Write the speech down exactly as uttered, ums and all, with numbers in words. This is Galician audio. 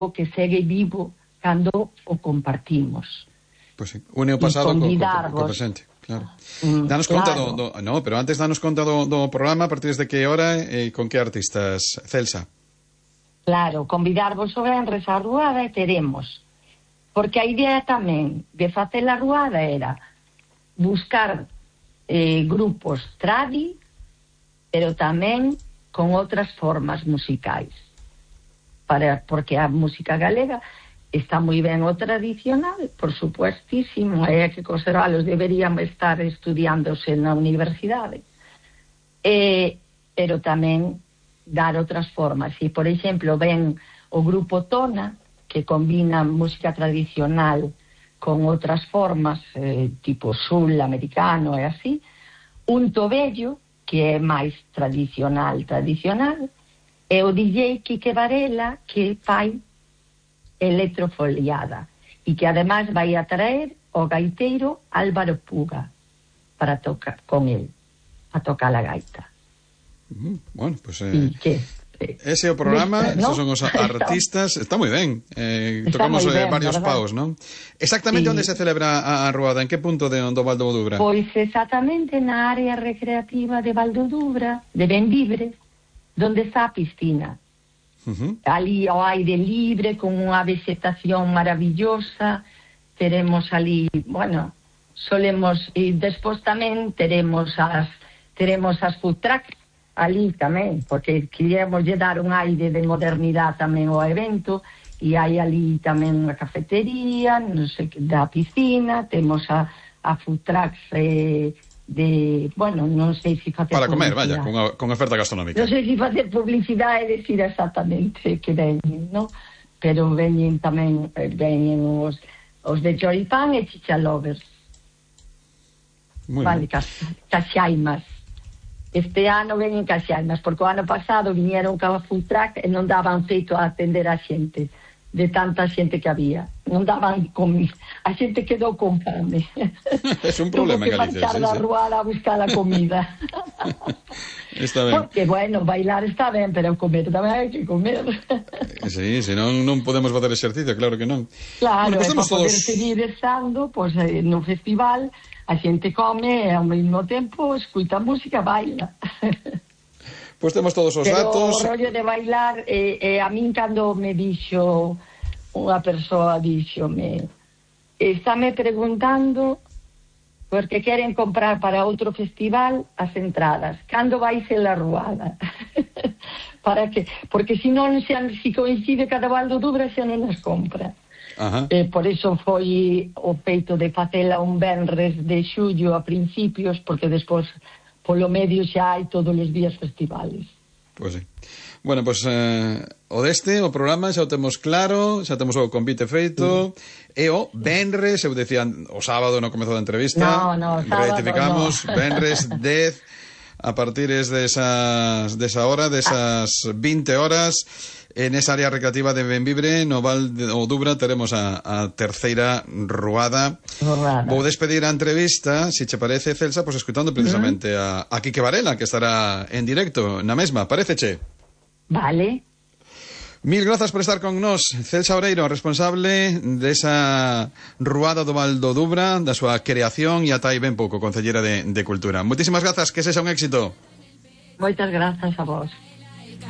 que segue vivo cando o compartimos. Pois pues sí, une o pasado co, co, co presente, claro. Mm, danos conta claro. do, do... No, pero antes danos conta do, do programa, a partir de que hora e con que artistas, Celsa? Claro, convidarvos o venres á ruada e teremos. Porque a idea tamén de facer a ruada era buscar eh, grupos tradi, pero tamén con outras formas musicais. Para, porque a música galega está moi ben o tradicional, por supuestísimo, é que conservalos deberían estar estudiándose na universidade. Eh, pero tamén dar outras formas. E, por exemplo, ven o grupo Tona, que combina música tradicional con outras formas, eh, tipo sul, americano e así. Un Tobello, que é máis tradicional, tradicional, e o D J Quique Varela, que fai electrofoliada, e que además vai a traer o gaiteiro Álvaro Puga para tocar con el, a tocar a gaita. Mm, bueno, pues eh, que, eh, ese é o programa, ¿no? Esos son os artistas, está moi ben, eh, tocamos ben, eh, varios ¿verdad? Paus, non? Exactamente sí. Onde se celebra a, a ruada, en que punto de do Val do Dubra? Pois exactamente na área recreativa de Val do Dubra, de Benvibre, donde está a piscina. Uh-huh. Ali ao aire libre, con unha vegetación maravillosa, teremos ali, bueno, solemos, e despois tamén teremos as teremos as food trucks ali tamén, porque queríamos lle dar un aire de modernidade tamén ao evento, e hai ali tamén unha cafetería, non sei, da piscina, temos a, a food trucks eh, de, bueno, non sei se facer para comer, vaya, con, a, con oferta gastronómica. Non sei se facer publicidade e decir exactamente que veñen, non? Pero veñen tamén, veñen os, os de choripán e chichalovers. Vale, caxaimas. Este ano veñen caxaimas, porque o ano pasado viñeron ca food truck e non daban feito a atender a xente, de tanta xente que había. Non daban comida. A xente quedou con fome. É un problema en Galicia. Tuvo que marchar da ruada a buscar a comida. Está ben. Porque, bueno, bailar está ben, pero comer tamén hai que comer. Sí, se non, non podemos fazer exercicio, claro que non. Claro, bueno, pues é para todos... poder seguir estando, pues, eh, no festival, a xente come e ao mesmo tempo escuta música, baila. Pois temos todos os pero datos. Pero o rollo de bailar, eh, eh, a min cando me dixo unha persoa, díxome, estáme preguntando porque queren comprar para outro festival as entradas. Cando vai ser a ruada? Para que, porque se non se, se coincide cada Val do Dubra xa non as compra. Ajá. Eh, por iso foi o feito de facela un venres de xullo a principios, porque despois polo medio xa hai todos os días festivales. Pois sí. Bueno, pois pues, eh, o deste, o programa xa o temos claro, xa temos o convite feito, sí. E o venres, eu decía o sábado no comezo da entrevista, no, no, sábado, rectificamos, no. venres dez, a partir de esas, de esa hora, de esas veinte horas, en esa área recreativa de Benvibre, no Val do Dubra, teremos a, a terceira ruada. ruada. Vou despedir a entrevista, se che parece, Celsa, pois pues, escutando precisamente uh-huh. a, a Quique Varela, que estará en directo na mesma. Paréceche? Vale. Mil grazas por estar con nós, Celsa Oreiro, responsable desa ruada do Val do Dubra, da súa creación e ata aí ben pouco, concellera de, de Cultura. Moitísimas grazas, que sexa un éxito. Moitas grazas a vos.